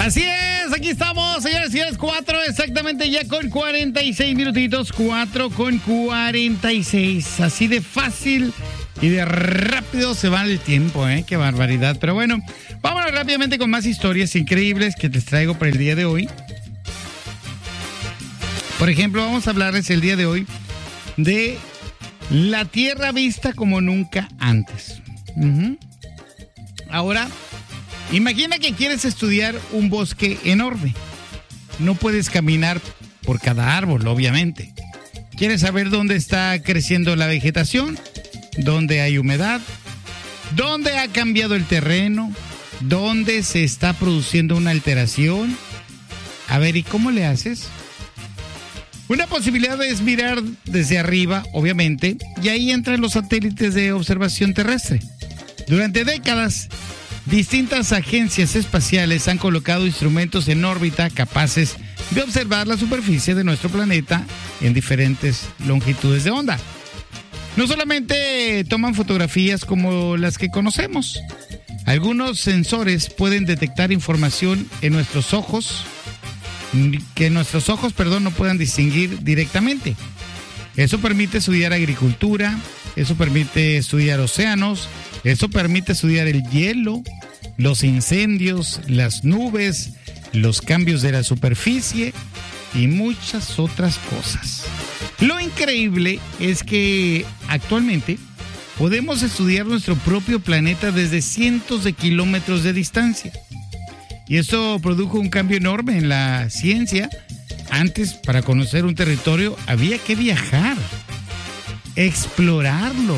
Así es, aquí estamos, señores y señores, 4 exactamente ya con 46 minutitos, 4 con 46. Así de fácil y de rápido se va el tiempo, qué barbaridad. Pero bueno, vámonos rápidamente con más historias increíbles que les traigo para el día de hoy. Por ejemplo, vamos a hablarles el día de hoy de la Tierra vista como nunca antes. Ahora, imagina que quieres estudiar un bosque enorme. No puedes caminar por cada árbol, obviamente. ¿Quieres saber dónde está creciendo la vegetación? ¿Dónde hay humedad? ¿Dónde ha cambiado el terreno? ¿Dónde se está produciendo una alteración? A ver, ¿y cómo le haces? Una posibilidad es mirar desde arriba, obviamente, y ahí entran los satélites de observación terrestre. Durante décadas, distintas agencias espaciales han colocado instrumentos en órbita capaces de observar la superficie de nuestro planeta en diferentes longitudes de onda. No solamente toman fotografías como las que conocemos. Algunos sensores pueden detectar información en nuestros ojos que nuestros ojos, no puedan distinguir directamente. Eso permite estudiar agricultura, eso permite estudiar océanos, eso permite estudiar el hielo, los incendios, las nubes, los cambios de la superficie y muchas otras cosas. Lo increíble es que actualmente podemos estudiar nuestro propio planeta desde cientos de kilómetros de distancia. Y esto produjo un cambio enorme en la ciencia. Antes, para conocer un territorio, había que viajar, explorarlo,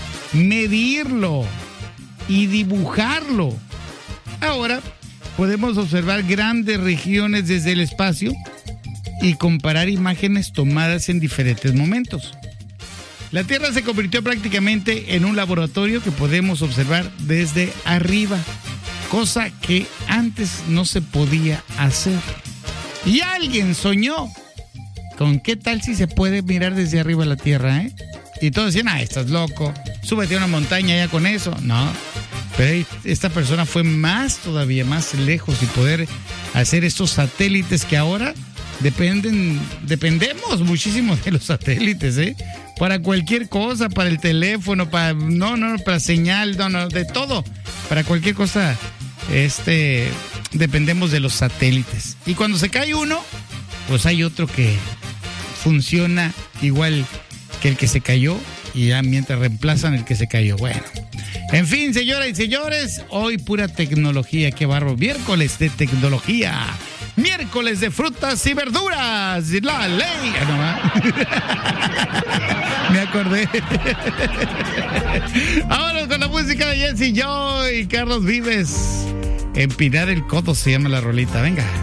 medirlo y dibujarlo. Ahora podemos observar grandes regiones desde el espacio y comparar imágenes tomadas en diferentes momentos. La Tierra se convirtió prácticamente en un laboratorio que podemos observar desde arriba, cosa que antes no se podía hacer. Y alguien soñó con qué tal si se puede mirar desde arriba la Tierra, Y todos decían, estás loco, súbete a una montaña ya con eso. No, pero esta persona fue todavía más lejos y poder hacer estos satélites que ahora dependemos muchísimo de los satélites, para cualquier cosa, para el teléfono, para señal, de todo, para cualquier cosa, dependemos de los satélites. Y cuando se cae uno, pues hay otro que funciona igual que el que se cayó y ya mientras reemplazan el que se cayó. Bueno, en fin, señoras y señores, hoy pura tecnología, qué bárbaro. Miércoles de tecnología. Miércoles de frutas y verduras. La ley. Me acordé. Vámonos con la música de Jesse Joy y Carlos Vives. Empinar el codo se llama la rolita. Venga.